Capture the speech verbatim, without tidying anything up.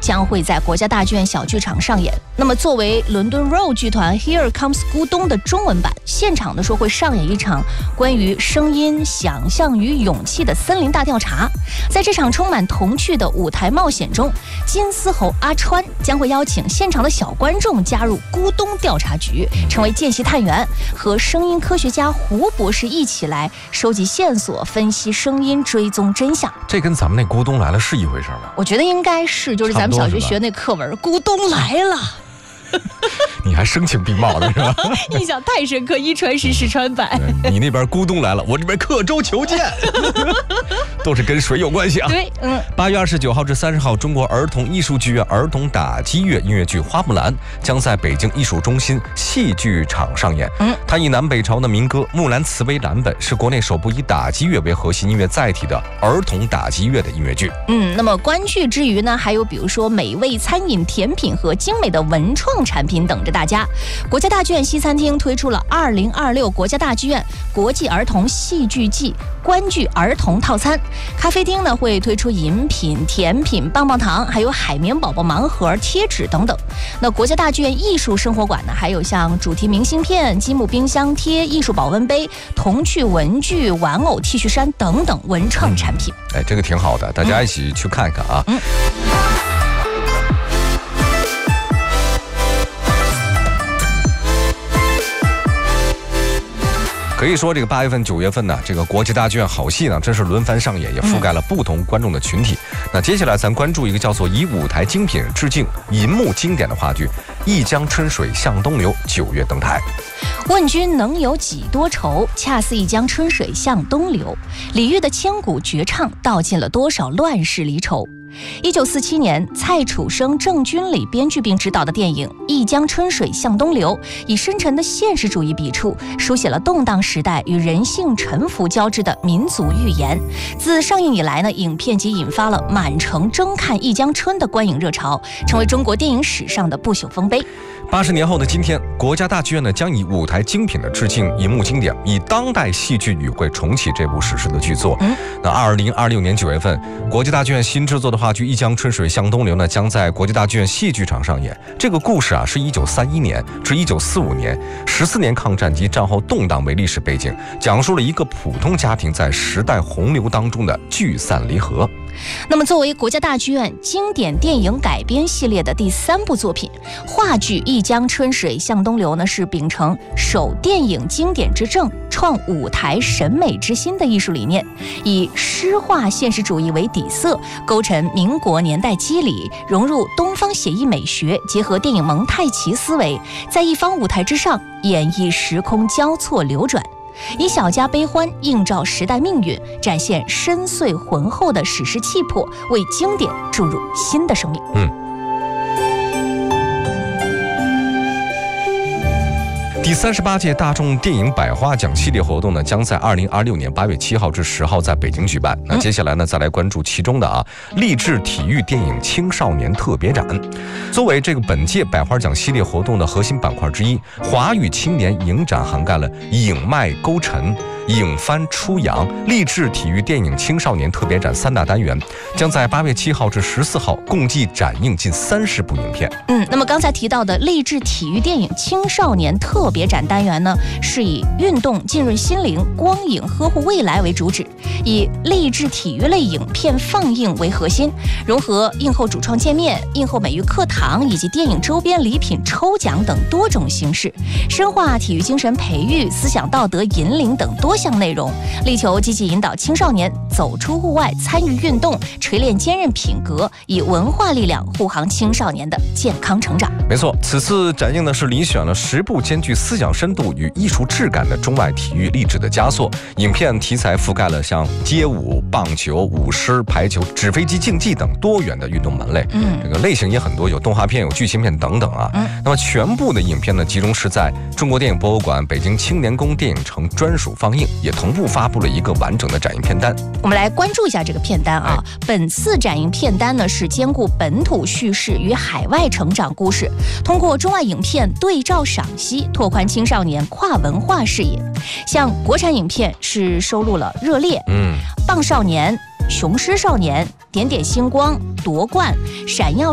将会在国家大剧院小剧场上演。那么作为伦敦 Royal 剧团 Here Comes 咕咚的中文版，现场的时候会上演一场关于声音、想象与勇气的森林大调查。在这场充满童趣的舞台冒险中，金丝猴阿川将会邀请现场的小观众加入咕咚调查局，成为见习探员，和声音科学家胡博士一起来收集线索、分析声音、追踪真相。 这跟咱们那咕咚来了是一回事吗？ 我觉得应该是，就是咱们小学学那课文，咕咚来了。 你还声情并茂的是吧？ 印象太深刻，一传十，十传百。 你那边咕咚来了，我这边刻舟求剑，都是跟水有关系啊。 对，嗯。 八月二十九号至三十号，中国儿童艺术剧院儿童打击乐音乐剧《花木兰》将在北京艺术中心戏剧场上演。嗯，它以南北朝的民歌《木兰辞》为蓝本，是国内首部以打击乐为核心音乐载体的儿童打击乐的音乐剧。 嗯，那么观剧之余呢，还有比如说美味餐饮、甜品和精美的文创产品等着大家。国家大剧院西餐厅推出了二零二六国家大剧院国际儿童戏剧季观剧儿童套餐，咖啡厅呢会推出饮品、甜品、棒棒糖，还有海绵宝宝盲盒、贴纸等等。那国家大剧院艺术生活馆呢，还有像主题明信片、积木冰箱贴、艺术保温杯、童趣文具、玩偶 T 恤衫等等文创产品。 嗯、哎，这个挺好的，大家一起去看一看啊。嗯。可以说，这个八月份、九月份呢，这个国际大剧院好戏呢，真是轮番上演，也覆盖了不同观众的群体。嗯、那接下来咱关注一个叫做以舞台精品致敬银幕经典的话剧《一江春水向东流》，九月登台。 问君能有几多愁，恰似一江春水向东流。李煜的千古绝唱，道尽了多少乱世离愁。一九四七年，蔡楚生、郑君里编剧并执导的电影《一江春水向东流》，以深沉的现实主义笔触，书写了动荡时代与人性沉浮交织的民族寓言。自上映以来呢，影片即引发了满城争看《一江春》的观影热潮，成为中国电影史上的不朽丰碑。 八十年后的今天，国家大剧院呢将以舞台精品的致敬银幕经典，以当代戏剧语汇重启这部史诗的剧作。嗯、那二零二六年九月份，国家大剧院新制作的话剧《一江春水向东流》呢，将在国际大剧院戏剧场上演。这个故事啊，是一九三一年至一九四五年，十四年抗战及战后动荡为历史背景，讲述了一个普通家庭在时代洪流当中的聚散离合。 那么作为国家大剧院经典电影改编系列的第三部作品，话剧《一江春水向东流》呢，是秉承守电影经典之正，创舞台审美之新的艺术理念，以诗化现实主义为底色，勾陈民国年代机理，融入东方写意美学，结合电影蒙太奇思维，在一方舞台之上演绎时空交错流转，以小家悲欢映照时代命运，展现深邃浑厚的史诗气魄，为经典注入新的生命。 嗯。第三十八届大众电影百花奖系列活动呢，将在二零二六年八月七号至十号在北京举办。那接下来呢，再来关注其中的啊，励志体育电影青少年特别展。作为这个本届百花奖系列活动的核心板块之一，华语青年影展涵盖了影脉勾陈、影帆出洋、励志体育电影青少年特别展三大单元，将在八月七号至十四号共计展映近三十部影片。 嗯，那么刚才提到的励志体育电影青少年特别展单元呢，是以运动浸润心灵、光影呵护未来为主旨，以励志体育类影片放映为核心，融合映后主创见面、映后美育课堂以及电影周边礼品抽奖等多种形式，深化体育精神培育、思想道德引领等多项内容，力求积极引导青少年走出户外，参与运动，锤炼坚韧品格，以文化力量护航青少年的健康成长。 没错，此次展映呢是遴选了十部兼具思想深度与艺术质感的中外体育励志的佳作。影片题材覆盖了像街舞、棒球、舞狮、排球、纸飞机竞技等多元的运动门类。嗯，这个类型也很多，有动画片、有剧情片等等啊。嗯，那么全部的影片呢，集中是在中国电影博物馆北京青年宫电影城专属放映，也同步发布了一个完整的展映片单。 我们来关注一下这个片单啊。哎、本次展映片单呢是兼顾本土叙事与海外成长故事，通过中外影片对照赏析，拓宽青少年跨文化视野。像国产影片是收录了《热烈》、嗯，《棒少年》、《雄狮少年》、《点点星光》、《夺冠》、《闪耀》。